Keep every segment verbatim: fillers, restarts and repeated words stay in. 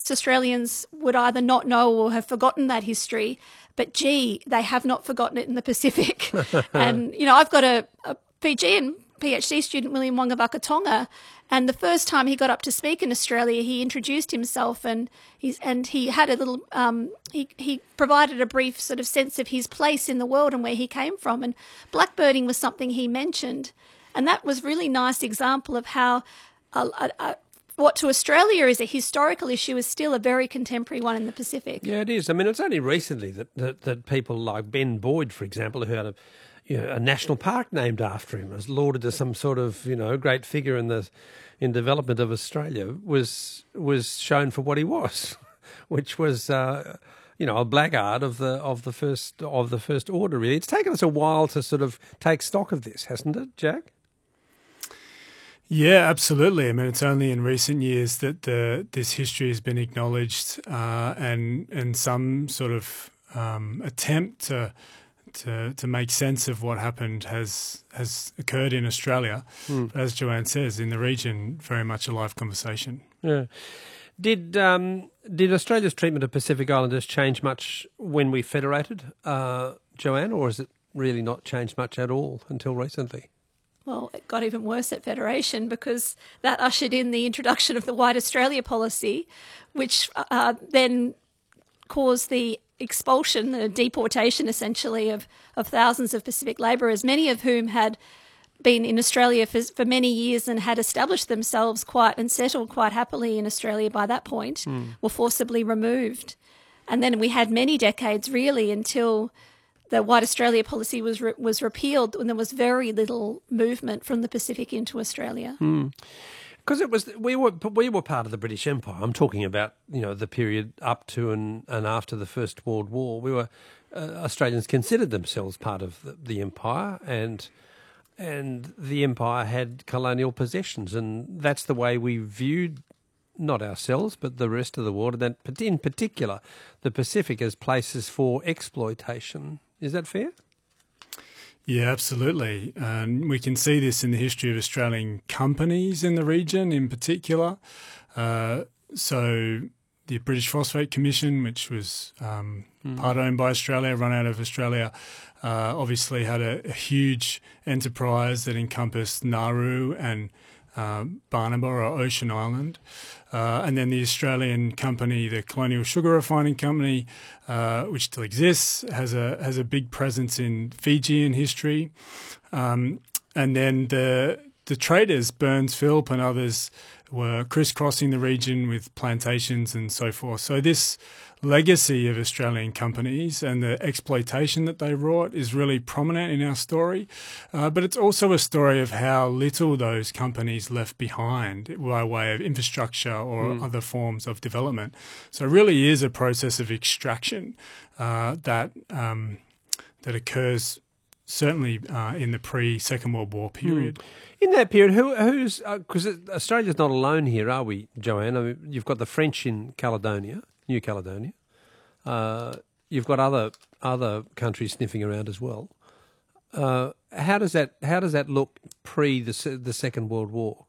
most Australians would either not know or have forgotten that history. But gee, they have not forgotten it in the Pacific. And, you know, I've got a, a Fijian PhD student, William Wangavakatonga, and the first time he got up to speak in Australia, he introduced himself and he's and he had a little um, he he provided a brief sort of sense of his place in the world and where he came from. And blackbirding was something he mentioned, and that was really nice example of how a, a, a, what to Australia is a historical issue is still a very contemporary one in the Pacific. Yeah, it is. I mean, it's only recently that that, that people like Ben Boyd, for example, who had a You know, a national park named after him, as lauded as some sort of, you know, great figure in the in development of Australia, was was shown for what he was, which was, uh, you know, a blackguard of the of the first of the first order. Really, it's taken us a while to sort of take stock of this, hasn't it, Jack? Yeah, absolutely. I mean, it's only in recent years that the this history has been acknowledged, uh, and and some sort of um, attempt to. To, to make sense of what happened has has occurred in Australia. Mm. As Joanne says, in the region, very much a live conversation. Yeah. Did um, did Australia's treatment of Pacific Islanders change much when we federated, uh, Joanne, or has it really not changed much at all until recently? Well, it got even worse at Federation because that ushered in the introduction of the White Australia policy, which uh, then caused the expulsion, the deportation essentially of, of thousands of Pacific labourers, many of whom had been in Australia for, for many years and had established themselves quite and settled quite happily in Australia by that point, mm. were forcibly removed. And then we had many decades really until the White Australia policy was re- was repealed and there was very little movement from the Pacific into Australia. Mm. Because it was we were we were part of the British Empire. I'm talking about, you know, the period up to and, and after the First World War. We were uh, Australians considered themselves part of the, the empire, and and the empire had colonial possessions, and that's the way we viewed not ourselves but the rest of the world, and that in particular the Pacific as places for exploitation. Is that fair? Yeah, absolutely. And we can see this in the history of Australian companies in the region in particular. Uh, so the British Phosphate Commission, which was um, mm. part owned by Australia, run out of Australia, uh, obviously had a, a huge enterprise that encompassed Nauru and uh, Barnaba or Ocean Island. Uh, and then the Australian company, the Colonial Sugar Refining Company, uh, which still exists, has a has a big presence in Fijian history. Um, and then the the traders, Burns Philp and others, were crisscrossing the region with plantations and so forth. So this legacy of Australian companies and the exploitation that they wrought is really prominent in our story. Uh, but it's also a story of how little those companies left behind by way of infrastructure or mm. other forms of development. So it really is a process of extraction uh, that um, that occurs certainly uh, in the pre-Second World War period. Mm. In that period, who, who's because uh, Australia's not alone here, are we, Joanne? I mean, you've got the French in Caledonia, New Caledonia. Uh, you've got other other countries sniffing around as well. Uh, how does that how does that look pre the the Second World War?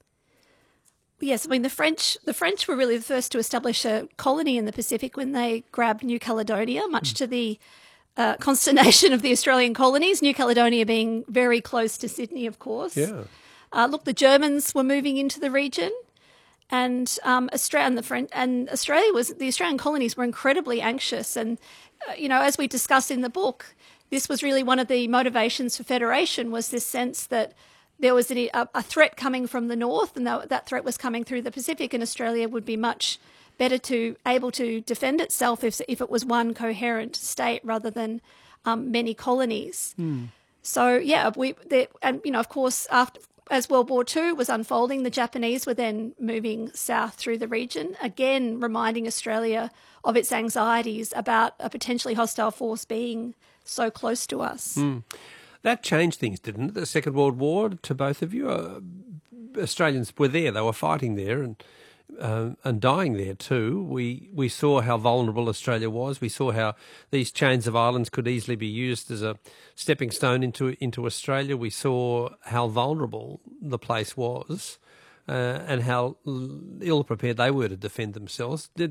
Yes, I mean the French the French were really the first to establish a colony in the Pacific when they grabbed New Caledonia, much mm. to the Uh, consternation of the Australian colonies, New Caledonia being very close to Sydney, of course. Yeah. Uh, look, the Germans were moving into the region, and um, Australia and the French and Australia was the Australian colonies were incredibly anxious. And uh, you know, as we discuss in the book, this was really one of the motivations for federation, was this sense that there was a, a threat coming from the north, and that, that threat was coming through the Pacific, and Australia would be much better to able to defend itself if if it was one coherent state rather than um, many colonies. Mm. So yeah, we they, and you know of course after as World War Two was unfolding, the Japanese were then moving south through the region, again reminding Australia of its anxieties about a potentially hostile force being so close to us. Mm. That changed things, didn't it? The Second World War to both of you. Uh, Australians were there; they were fighting there, and. Uh, and dying there too. We we saw how vulnerable Australia was. We saw how these chains of islands could easily be used as a stepping stone into into Australia. We saw how vulnerable the place was, uh, and how ill prepared they were to defend themselves. Did